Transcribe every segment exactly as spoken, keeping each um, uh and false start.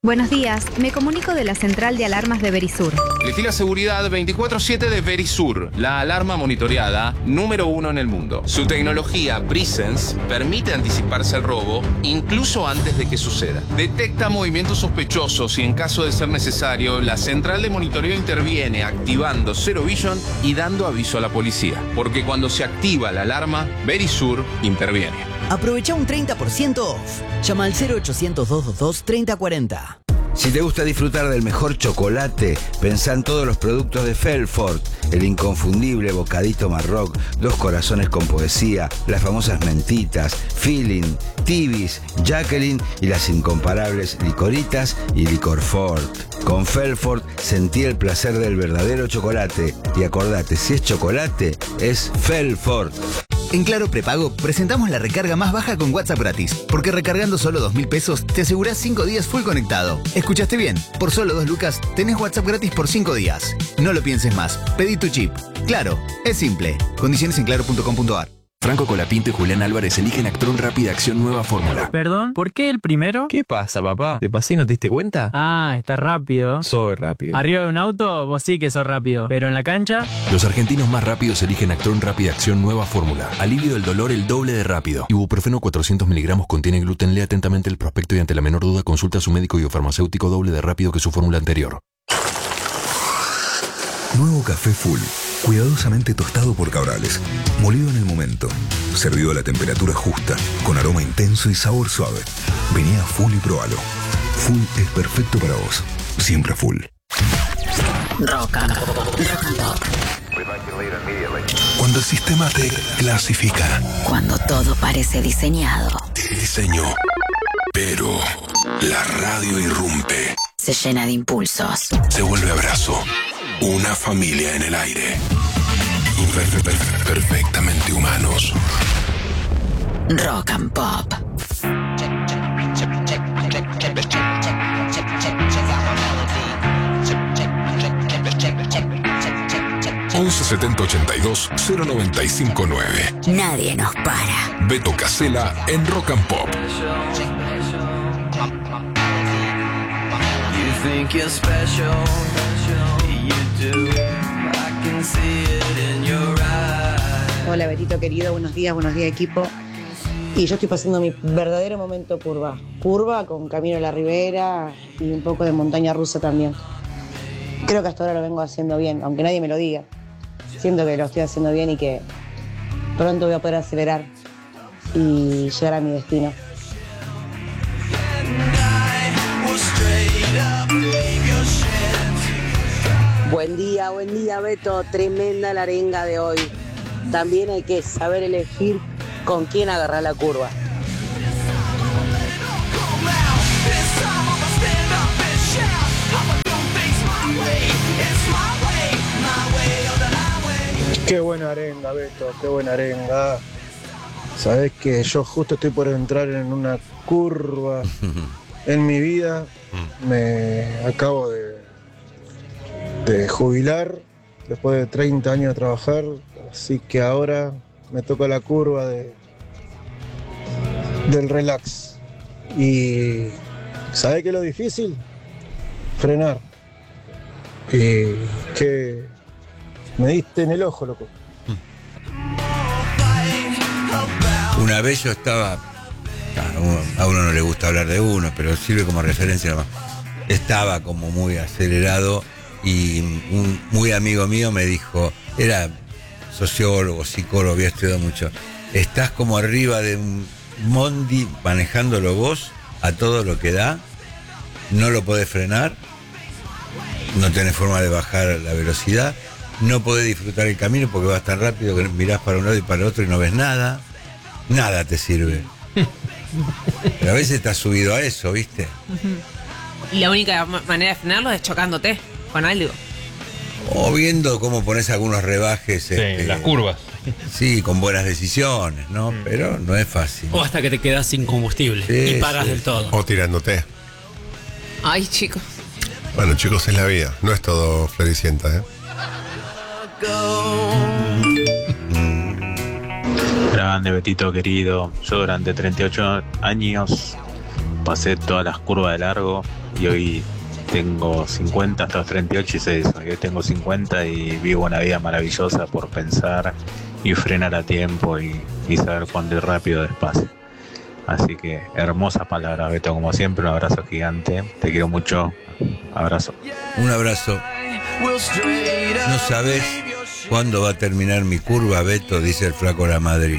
Buenos días, me comunico de la central de alarmas de Verisur. Vigila seguridad veinticuatro siete de Verisur, la alarma monitoreada número uno en el mundo. Su tecnología Presence permite anticiparse al robo incluso antes de que suceda. Detecta movimientos sospechosos y en caso de ser necesario, la central de monitoreo interviene activando Zero Vision y dando aviso a la policía. Porque cuando se activa la alarma, Verisur interviene. Aprovecha un treinta por ciento off. Llama al cero ochocientos, doscientos veintidós, treinta cuarenta. Si te gusta disfrutar del mejor chocolate, pensá en todos los productos de Felfort. El inconfundible bocadito Marroc, dos corazones con poesía, las famosas mentitas, Feeling, Tibis, Jacqueline y las incomparables licoritas y Licorfort. Con Felfort sentí el placer del verdadero chocolate. Y acordate, si es chocolate, es Felfort. En Claro Prepago presentamos la recarga más baja con WhatsApp gratis, porque recargando solo dos mil pesos te asegurás cinco días full conectado. ¿Escuchaste bien? Por solo dos lucas tenés WhatsApp gratis por cinco días. No lo pienses más, pedí tu chip. Claro, es simple. Condiciones en claro punto com punto a r. Franco Colapinto y Julián Álvarez eligen Actron Rápida Acción Nueva Fórmula. Perdón, ¿por qué el primero? ¿Qué pasa, papá? ¿Te pasé y no te diste cuenta? Ah, está rápido. Soy rápido. Arriba de un auto, vos sí que sos rápido. Pero en la cancha... Los argentinos más rápidos eligen Actron Rápida Acción Nueva Fórmula. Alivio del dolor el doble de rápido. Ibuprofeno cuatrocientos miligramos contiene gluten. Lea atentamente el prospecto y ante la menor duda consulta a su médico y o farmacéutico doble de rápido que su fórmula anterior. Nuevo café Full. Cuidadosamente tostado por Cabrales, molido en el momento, servido a la temperatura justa, con aroma intenso y sabor suave. Vení a Full y probalo. Full es perfecto para vos. Siempre Full. Rock and Pop. Rock and Pop. Cuando el sistema te clasifica. Cuando todo parece diseñado. Te diseñó. Pero la radio irrumpe. Se llena de impulsos. Se vuelve abrazo. Una familia en el aire. Per- per- perfectamente humanos. Rock and Pop. once setenta ochenta y dos cero noventa y cinco nueve. Nadie nos para. Beto Casella en Rock and Pop. You think you're special. Hola Betito querido, buenos días, buenos días equipo. Y yo estoy pasando mi verdadero momento curva. Curva con camino a la ribera y un poco de montaña rusa también. Creo que hasta ahora lo vengo haciendo bien, aunque nadie me lo diga. Siento que lo estoy haciendo bien y que pronto voy a poder acelerar y llegar a mi destino. Buen día, buen día Beto, tremenda la arenga de hoy. También hay que saber elegir con quién agarrar la curva. Qué buena arenga, Beto, qué buena arenga. Sabés que yo justo estoy por entrar en una curva en mi vida. Me acabo de de jubilar después de treinta años de trabajar, así que ahora me toca la curva de del relax. Y ¿sabés qué es lo difícil? Frenar. Y que me diste en el ojo, loco. Una vez yo estaba, a uno no le gusta hablar de uno, pero sirve como referencia nomás. Estaba como muy acelerado. Y un muy amigo mío me dijo, era sociólogo, psicólogo, había estudiado mucho, estás como arriba de un Mondi manejándolo vos a todo lo que da, no lo podés frenar, no tenés forma de bajar la velocidad, no podés disfrutar el camino porque vas tan rápido que mirás para un lado y para el otro y no ves nada, nada te sirve. Pero a veces estás subido a eso, ¿viste? Y la única manera de frenarlo es chocándote con algo. O viendo cómo pones algunos rebajes. Sí, este, las curvas. Sí, con buenas decisiones, ¿no? Mm. Pero no es fácil. O hasta que te quedas sin combustible sí, y paras sí. del todo. O tirándote. Ay, chicos. Bueno, chicos, es la vida. No es todo floricienta, ¿eh? Grande, Betito querido. Yo durante treinta y ocho años pasé todas las curvas de largo y hoy tengo cincuenta hasta los treinta y ocho, hice eso. Y hoy tengo cincuenta y vivo una vida maravillosa por pensar y frenar a tiempo y, y saber cuándo ir rápido despacio. Así que hermosa palabra, Beto, como siempre, un abrazo gigante. Te quiero mucho. Abrazo. Un abrazo. No sabes cuándo va a terminar mi curva, Beto, dice el flaco La Madrid.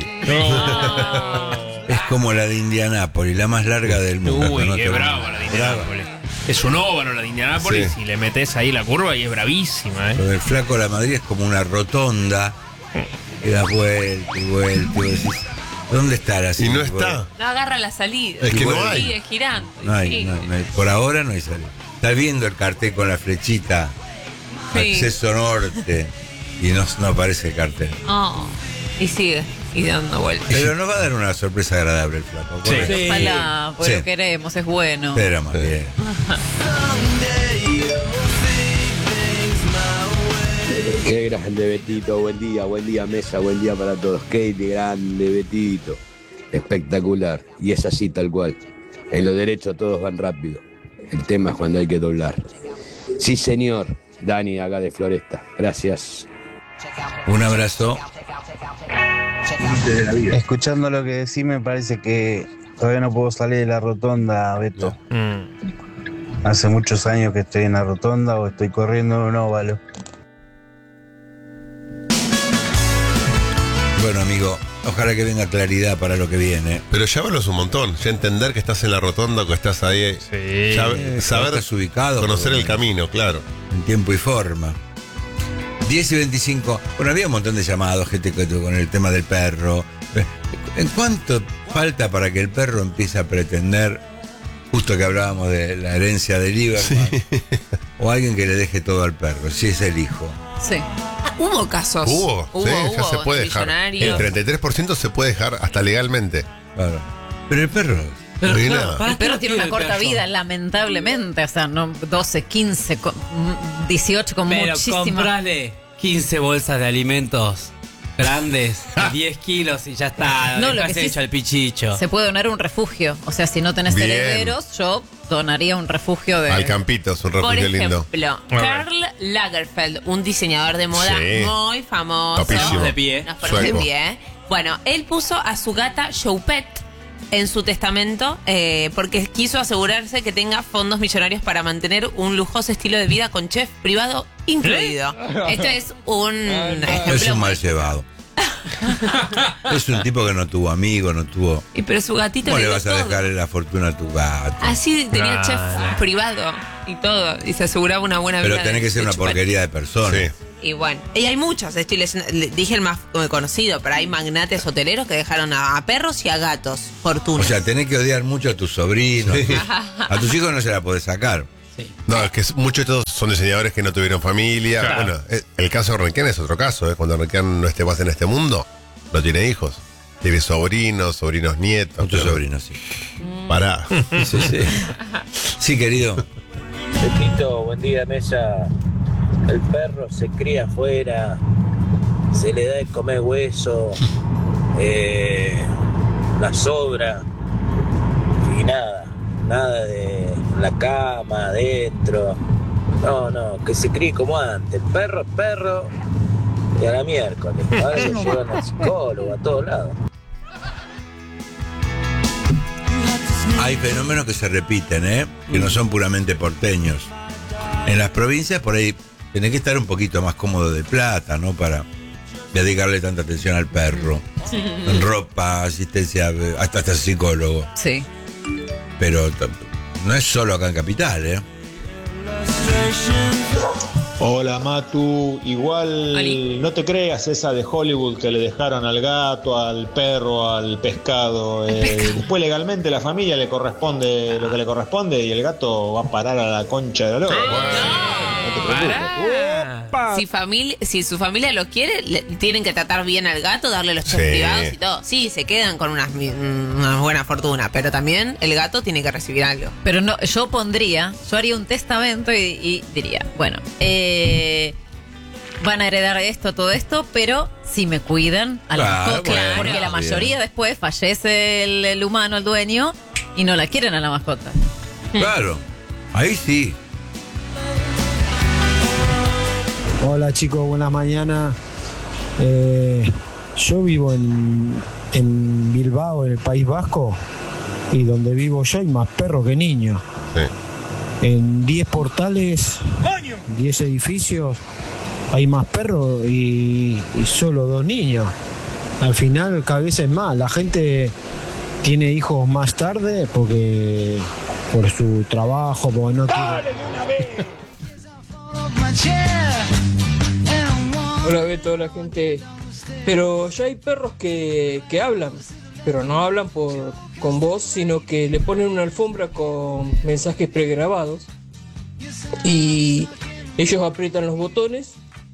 Es como la de Indianápolis, la más larga del mundo. Uy, no qué brava la de Indianápolis. Es un óvalo la de Indianápolis, Sí. y le metes ahí la curva y es bravísima, ¿eh? Lo del flaco La Madrid es como una rotonda que da vuelta y vuelta y vos decís, ¿dónde está la Y no cinco? está. No agarra la salida. Es que no Sigue hay. girando. No hay, sigue. no hay, no hay. Por ahora no hay salida. Estás viendo el cartel con la flechita, Sí. acceso norte, y no, no aparece el cartel. Oh, y sigue, y dando vueltas. Pero nos va a dar una sorpresa agradable el flaco. Sí. correcto. Ojalá, porque Sí. lo queremos, es bueno. Espera más bien. Qué grande, Betito. Buen día, buen día, mesa, buen día para todos. Qué grande, Betito. Espectacular. Y es así, tal cual. En lo derecho todos van rápido. El tema es cuando hay que doblar. Sí, señor. Dani, acá de Floresta. Gracias. Un abrazo. Escuchando lo que decís, me parece que todavía no puedo salir de la rotonda, Beto. Hace muchos años que estoy en la rotonda o estoy corriendo en un óvalo. Bueno, amigo, ojalá que venga claridad para lo que viene. Pero llámalos un montón. Ya entender que estás en la rotonda o que estás ahí. Sí. Ya Eh, saber estás ubicado, conocer por lo el menos. camino, claro. En tiempo y forma. diez y veinticinco. Bueno, había un montón de llamados, gente que- con el tema del perro. ¿En cuánto falta para que el perro empiece a pretender, justo que hablábamos de la herencia de Lieberman, o alguien que le deje todo al perro, si es el hijo? Sí. Ah, hubo casos. Hubo, sí, ya hubo se puede dejar. millonarios. El treinta y tres por ciento se puede dejar hasta legalmente. Claro. Pero el perro. Pero Pero claro, el perro tiene una corta vida, lamentablemente. O sea, no doce, quince, con- dieciocho con Pero muchísima. comprale quince bolsas de alimentos grandes, diez kilos y ya está. No, No, lo lo que sí hecho al pichicho. Se puede donar a un refugio. O sea, si no tenés Bien. herederos, yo donaría un refugio de. Al Campito, es un Por refugio ejemplo, lindo. Karl Lagerfeld, un diseñador de moda Sí. muy famoso. Topísimo. De pie. Nos ponemos de Sueco. pie. Bueno, él puso a su gata Choupette en su testamento eh, porque quiso asegurarse que tenga fondos millonarios para mantener un lujoso estilo de vida con chef privado incluido. Esto es un ejemplo. Es un mal llevado. Es un tipo que no tuvo amigos, no tuvo. Y pero su gatito ¿Cómo le le dio vas a todo. dejar la fortuna a tu gato? Así tenía Claro. chef privado y todo. Y se aseguraba una buena Pero vida. tenés de- que ser de una Choupette. porquería de persona. Y bueno, y hay muchos estilos. Le- Dije el más eh, conocido, pero hay magnates hoteleros que dejaron a, a perros y a gatos fortuna. O sea, tenés que odiar mucho a tus sobrinos. Sí. A tus hijos no se la podés sacar. No, es que es- muchos de estos son diseñadores que no tuvieron familia. Claro. Bueno, eh, el caso de Renquén es otro caso. ¿eh? Cuando Renquén no esté más en este mundo, no tiene hijos. Tiene sobrinos, sobrinos nietos. Muchos pero- sobrinos, sí. Pará. Sí, sí. Sí, querido. Betito, buen día, mesa. El perro se cría afuera, se le da de comer hueso, eh, la sobra y nada, nada de la cama, adentro. No, no, que se críe como antes. El perro es perro y a la miércoles. Ahora lo llevan al psicólogo, a todos lados. Hay fenómenos que se repiten, ¿eh? Que no son puramente porteños. En las provincias, por ahí, tenés que estar un poquito más cómodo de plata, ¿no? Para dedicarle tanta atención al perro. En ropa, asistencia, hasta hasta psicólogo. Sí. Pero t- no es solo acá en Capital, ¿eh? Hola Matu, igual no te creas esa de Hollywood que le dejaron al gato, al perro, al pescado. Eh, después legalmente la familia le corresponde lo que le corresponde y el gato va a parar a la concha de la lora. No te preocupes. Si, familia, si su familia lo quiere, le- tienen que tratar bien al gato, darle los chefs Sí. privados y todo. Sí, se quedan con unas, mi- una buena fortuna, pero también el gato tiene que recibir algo. Pero no, yo pondría, yo haría un testamento y, y diría, bueno, eh, van a heredar esto, todo esto, pero si me cuidan a la Claro, mascota, bueno, porque la bien. mayoría después fallece el, el humano, el dueño, y no la quieren a la mascota. Claro. Ahí sí. Hola chicos, buenas mañanas. Eh, yo vivo en, en Bilbao, en el País Vasco, y donde vivo yo hay más perros que niños. Sí. En diez portales, diez edificios, hay más perros y, y solo dos niños. Al final cada vez es más. La gente tiene hijos más tarde porque por su trabajo, porque no tiene... Hola Beto, hola gente. Pero ya hay perros que, que hablan, pero no hablan por, con voz, sino que le ponen una alfombra con mensajes pregrabados y ellos aprietan los botones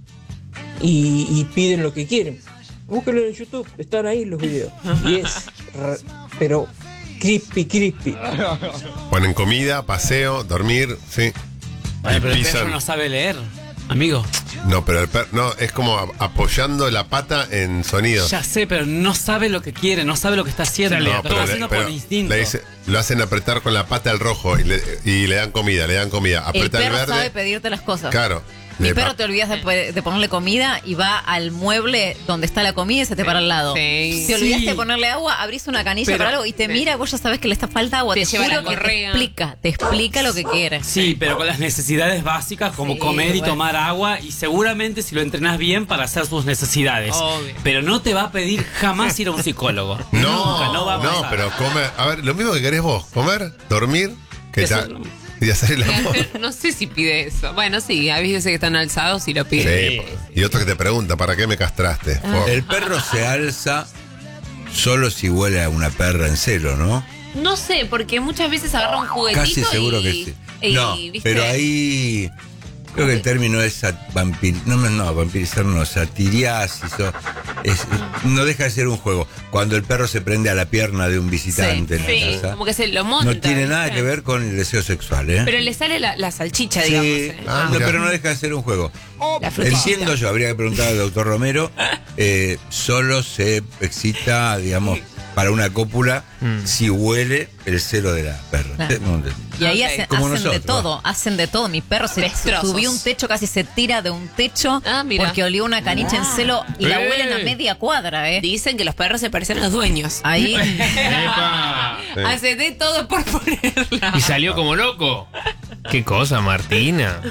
y, y piden lo que quieren. Búsquenlo en YouTube, están ahí los videos. Y es, pero creepy, creepy. Ponen comida, paseo, dormir, sí. Ay, Y pero el pisan. perro no sabe leer, amigo. No, pero el perro, no, es como a- apoyando la pata en sonido. Ya sé, pero no sabe lo que quiere, no sabe lo que está haciendo. No, lo está pero le- haciendo pero por instinto. le dice- lo hacen apretar con la pata al rojo y le, y le dan comida, le dan comida. El Aprieta el, perro verde. sabe pedirte las cosas. Claro. Mi Le- perro te olvidas de, pe- de ponerle comida y va al mueble donde está la comida y se te para al lado. Sí. Si olvidaste Sí. de ponerle agua, abrís una canilla Pero- para algo y te mira y vos ya sabes que le está falta agua. Te Te, lleva juro la que te correa. explica, te explica lo que quiere. Sí, pero con las necesidades básicas como Sí, comer y bueno. tomar agua y seguramente si lo entrenás bien para hacer sus necesidades. Obvio. Pero no te va a pedir jamás ir a un psicólogo. No, Nunca, no va a no, pasar. pero come. A ver, lo mismo que querés vos: comer, dormir, que Eso ya. Y hacer el amor. No sé si pide eso. Bueno, sí, hay veces que están alzados y lo piden. Sí, po. Y otro que te pregunta: ¿para qué me castraste? Ah. Por- El perro se alza solo si huele a una perra en celo, ¿no? No sé, porque muchas veces agarra un juguetito Casi seguro y, que sí. y, No, ¿viste? pero ahí creo que el término es sat- vampir, no, no, no, vampirizar no, satiriasis, o- es- no deja de ser un juego. Cuando el perro se prende a la pierna de un visitante Sí, en la sí, casa, como que se lo monta. no tiene ¿viste? nada que ver con el deseo sexual, ¿eh? Pero le sale la, la salchicha, Sí, digamos. ¿eh? ah, no, pero no deja de ser un juego. La frutilla. Entiendo yo, habría que preguntar al doctor Romero, eh, solo se excita, digamos, para una cópula si huele el celo de la perra. Claro. ¿Entendés? Y ahí Ok. hacen, Como hacen de nosotros. todo, hacen de todo. Mi perro se Destrozos. subió un techo, casi se tira de un techo Ah, mira. porque olió una canicha en celo y la ¡Eh! huelen a media cuadra, ¿eh? Dicen que los perros se parecen a los dueños. Ahí. ¡Epa! Sí. Hace de todo por ponerla. Y salió como loco. ¿Qué cosa, Martina?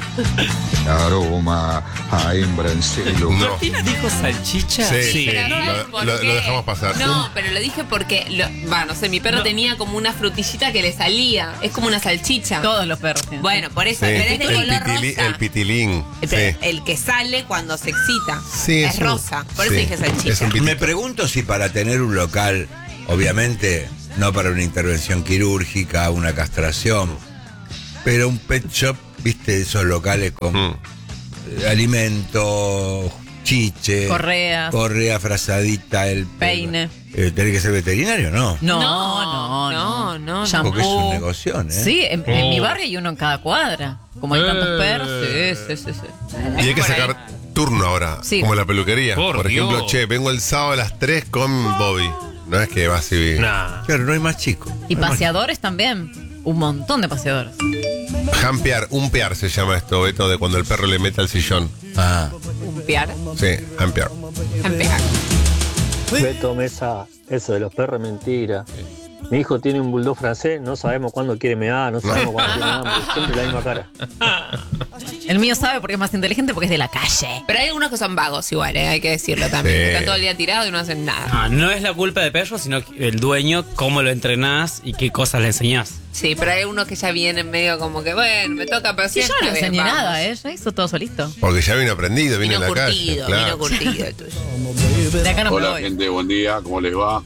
Aroma a hembra en celo. No. ¿Martina dijo salchicha? Sí, Sí. sí, Pero no lo, es por lo- qué. lo dejamos pasar. No, pero lo dije porque, lo, va, no sé, mi perro tenía como una frutillita que le salía. Es como una salchicha. Todos los perros tienen. Bueno, por eso, Sí, pero es de el, color pitili- rosa. el pitilín. El, Sí. el que sale cuando se excita. Sí, es es un- rosa. Por eso sí, dije salchicha. es un pitito. Me pregunto si para tener un local, obviamente no para una intervención quirúrgica, una castración, pero un pet shop, viste, esos locales con Mm. eh, alimentos, chiche, Correas. correa frazadita, el Peine. Eh, ¿Tenés que ser veterinario? No. No, no, no, no. no. Shampoo. Porque es un negocio, ¿eh? Sí, en, en Oh. mi barrio hay uno en cada cuadra. Como hay tantos Eh. perros. Sí, sí, sí, sí. Y hay que sacar turno ahora, Sí. como en la peluquería. Por Por, ejemplo, Dios. che, vengo el sábado a las tres con Bobby. No es que vas y... Nah. Claro, no hay más chicos. Y paseadores también. Un montón de paseadores. Jampear, umpear se llama esto, Beto, de cuando el perro le mete al sillón. Ah. Un piar. Sí, jampear. Ampear. Beto Mesa, eso de los perros es mentira. Mi hijo tiene un bulldog francés, no sabemos cuándo quiere mear, no sabemos cuándo tiene hambre, siempre la misma cara. El mío sabe porque es más inteligente porque es de la calle. Pero hay algunos que son vagos igual, ¿eh? Hay que decirlo también. Sí. Están todo el día tirados y no hacen nada. No, no es la culpa del perro, sino el dueño, cómo lo entrenás y qué cosas le enseñás. Sí, pero hay unos que ya vienen medio como que, bueno, me toca, pero Sí, yo no siempre, le enseñé vamos. nada, ¿eh? Ya hizo todo solito. Porque ya vino aprendido, vino Vino en la calle. curtido, claro. vino curtido el tuyo. De acá no me Hola voy. gente, buen día, ¿cómo les va?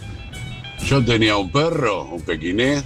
Yo tenía un perro, un pequinés,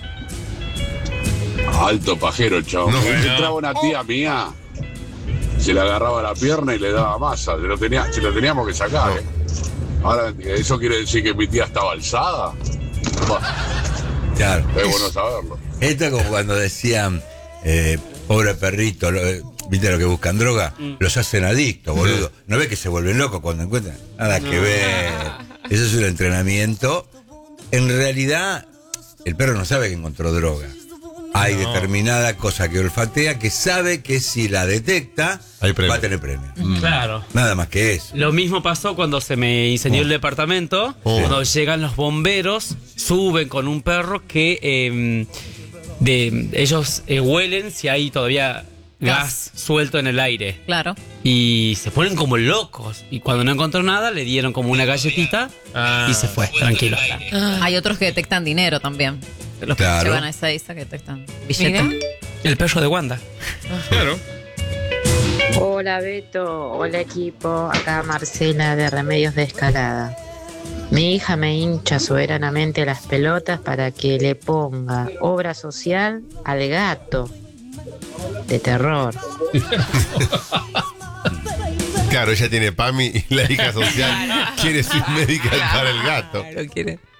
alto pajero, chavo. No, bueno. Entraba una tía mía, se le agarraba la pierna y le daba masa. Se lo, tenía, se lo teníamos que sacar, ¿eh? Ahora, ¿eso quiere decir que mi tía estaba alzada? Bah, Claro. es bueno saberlo. Esto es como cuando decían, eh, pobre perrito, lo- eh, ¿viste lo que buscan droga? Los hacen adictos, boludo. ¿No ves que se vuelven locos cuando encuentran? Nada que ver. Eso es un entrenamiento. En realidad, el perro no sabe que encontró droga. hay determinada cosa que olfatea que sabe que si la detecta va a tener premio. Mm. Claro. Nada más que eso. Lo mismo pasó cuando se me incendió Oh. el departamento. Oh. Cuando llegan los bomberos, suben con un perro que eh, de, ellos eh, huelen si hay todavía gas. gas suelto en el aire. Claro. Y se ponen como locos. Y cuando no encontró nada, le dieron como una galletita Ah. y se fue, tranquilo. Hay otros que detectan dinero también. Los que Claro. llevan a esa isla que detectan billetes. El perro de Wanda. Claro. Hola Beto, hola equipo, acá Marcela de Remedios de Escalada. Mi hija me hincha soberanamente las pelotas para que le ponga obra social al gato. De terror. Claro, ella tiene PAMI y la hija social quiere su médica para el gato. Claro, quiere.